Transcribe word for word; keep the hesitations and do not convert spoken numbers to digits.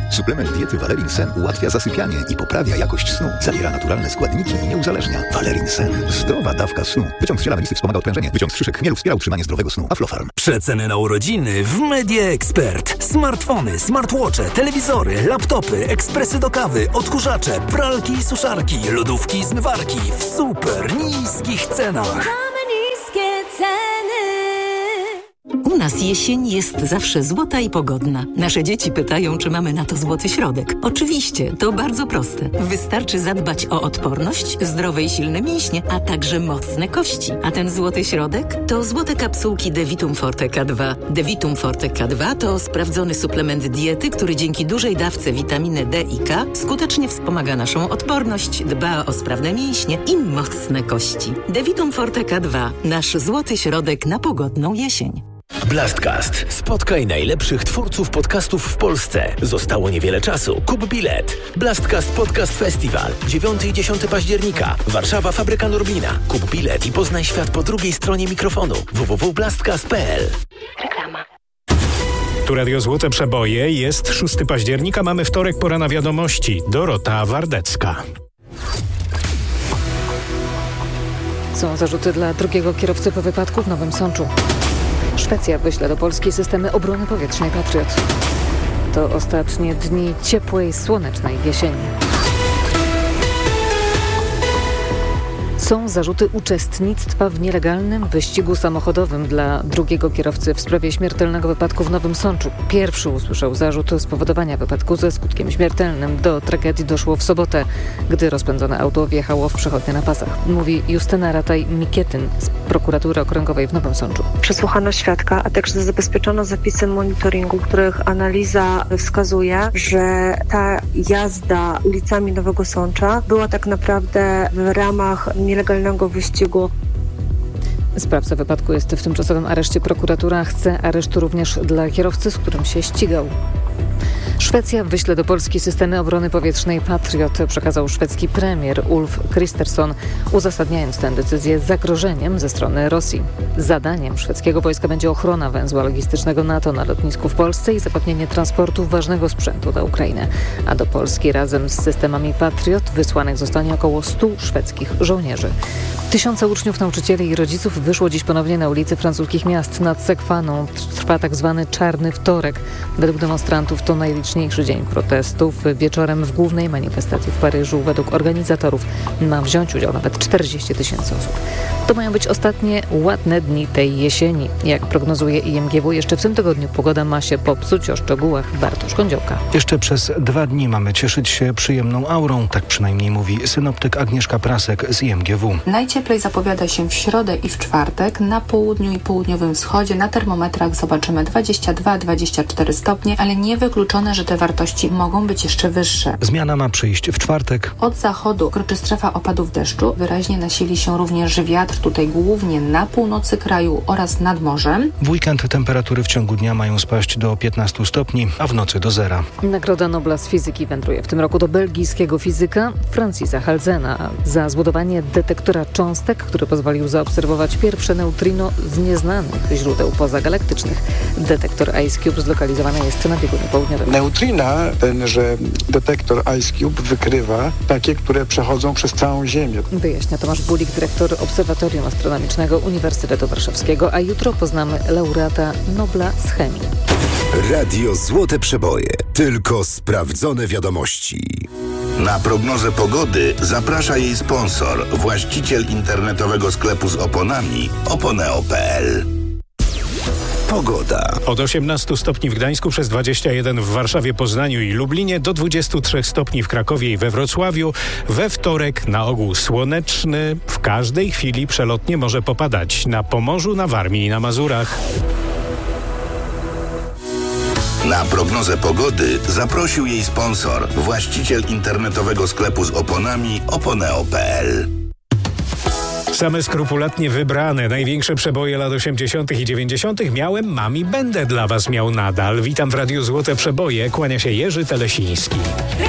Suplement diety Valerin Sen ułatwia zasypianie i poprawia jakość snu. Zawiera naturalne składniki i nie uzależnia. Valerin Sen. Zdrowa dawka snu. Wyciąg z ziela melisy wspomaga odprężenie. Wyciąg z szyszek chmielu wspiera utrzymanie zdrowego snu. Aflofarm. Przeceny na urodziny w Media Expert. Smartfony, smartwatche, telewizory, laptopy, ekspresy do kawy, odkurzacze, pralki i suszarki, lodówki i zmywarki w super niskich cenach. Mamy niskie ceny. U nas jesień jest zawsze złota i pogodna. Nasze dzieci pytają, czy mamy na to złoty środek. Oczywiście, to bardzo proste. Wystarczy zadbać o odporność, zdrowe i silne mięśnie, a także mocne kości. A ten złoty środek to złote kapsułki Devitum Forte K dwa. Devitum Forte K dwa to sprawdzony suplement diety, który dzięki dużej dawce witaminy D i K skutecznie wspomaga naszą odporność, dba o sprawne mięśnie i mocne kości. Devitum Forte K dwa. Nasz złoty środek na pogodną jesień. Blastcast. Spotkaj najlepszych twórców podcastów w Polsce. Zostało niewiele czasu. Kup bilet. Blastcast Podcast Festival. dziewiątego i dziesiątego października. Warszawa, Fabryka Norblina. Kup bilet i poznaj świat po drugiej stronie mikrofonu. w w w kropka blastcast kropka p l. Reklama. Tu Radio Złote Przeboje. Jest szóstego października. Mamy wtorek, pora na wiadomości. Dorota Wardecka. Są zarzuty dla drugiego kierowcy po wypadku w Nowym Sączu. Szwecja wyśle do Polski systemy obrony powietrznej Patriot. To ostatnie dni ciepłej, słonecznej jesieni. Są zarzuty uczestnictwa w nielegalnym wyścigu samochodowym dla drugiego kierowcy w sprawie śmiertelnego wypadku w Nowym Sączu. Pierwszy usłyszał zarzut spowodowania wypadku ze skutkiem śmiertelnym. Do tragedii doszło w sobotę, gdy rozpędzone auto wjechało w przechodnie na pasach. Mówi Justyna Rataj-Mikietyn z prokuratury okręgowej w Nowym Sączu. Przesłuchano świadka, a także zabezpieczono zapisy monitoringu, których analiza wskazuje, że ta jazda ulicami Nowego Sącza była tak naprawdę w ramach nielegalnego wyścigu. Sprawca wypadku jest w tymczasowym areszcie. Prokuratura chce aresztu również dla kierowcy, z którym się ścigał. Szwecja wyśle do Polski systemy obrony powietrznej Patriot, przekazał szwedzki premier Ulf Kristersson, uzasadniając tę decyzję zagrożeniem ze strony Rosji. Zadaniem szwedzkiego wojska będzie ochrona węzła logistycznego NATO na lotnisku w Polsce i zapewnienie transportu ważnego sprzętu na Ukrainę. A do Polski razem z systemami Patriot wysłanych zostanie około stu szwedzkich żołnierzy. Tysiące uczniów, nauczycieli i rodziców wyszło dziś ponownie na ulicy francuskich miast. Nad Sekwaną trwa tak zwany czarny wtorek. Według demonstrantów to najliczniejszy dzień protestów. Wieczorem w głównej manifestacji w Paryżu według organizatorów ma wziąć udział nawet czterdzieści tysięcy osób. To mają być ostatnie ładne dni tej jesieni. Jak prognozuje I M G W, jeszcze w tym tygodniu pogoda ma się popsuć. O szczegółach Bartosz Kądziołka. Jeszcze przez dwa dni mamy cieszyć się przyjemną aurą. Tak przynajmniej mówi synoptyk Agnieszka Prasek z I M G W. Najcieplej zapowiada się w środę i w czwartek. Na południu i południowym wschodzie na termometrach zobaczymy dwadzieścia dwa do dwudziestu czterech stopni, ale niewykluczone, że te wartości mogą być jeszcze wyższe. Zmiana ma przyjść w czwartek. Od zachodu kroczy strefa opadów deszczu. Wyraźnie nasili się również wiatr, tutaj głównie na północy kraju oraz nad morzem. W weekend temperatury w ciągu dnia mają spaść do piętnastu stopni, a w nocy do zera. Nagroda Nobla z fizyki wędruje w tym roku do belgijskiego fizyka Francisa Halzena za zbudowanie detektora cząstek, który pozwolił zaobserwować pierwsze neutrino z nieznanych źródeł pozagalaktycznych. Detektor IceCube zlokalizowany jest na biegunie południowym. Neutrina, tenże detektor IceCube wykrywa takie, które przechodzą przez całą Ziemię. Wyjaśnia Tomasz Bulik, dyrektor Obserwatorium Astronomicznego Uniwersytetu Warszawskiego, a jutro poznamy laureata Nobla z chemii. Radio Złote Przeboje. Tylko sprawdzone wiadomości. Na prognozę pogody zaprasza jej sponsor, właściciel internetowego sklepu z oponami oponeo kropka p l. Pogoda. Od osiemnastu stopni w Gdańsku, przez dwadzieścia jeden w Warszawie, Poznaniu i Lublinie, do dwudziestu trzech stopni w Krakowie i we Wrocławiu. We wtorek na ogół słoneczny. W każdej chwili przelotnie może popadać na Pomorzu, na Warmii i na Mazurach. Na prognozę pogody zaprosił jej sponsor, właściciel internetowego sklepu z oponami oponeo kropka p l. Same skrupulatnie wybrane, największe przeboje lat osiemdziesiątych i dziewięćdziesiątych miałem, mam i będę dla Was miał nadal. Witam w Radiu Złote Przeboje, kłania się Jerzy Telesiński.